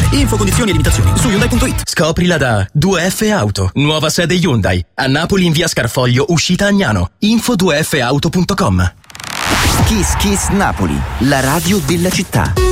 Info, condizioni e limitazioni su Hyundai.it. Scoprila da 2F Auto, nuova sede Hyundai, a Napoli in via Scarfoglio, uscita Agnano. Info2fauto.com. Kiss Kiss Napoli, la radio della città.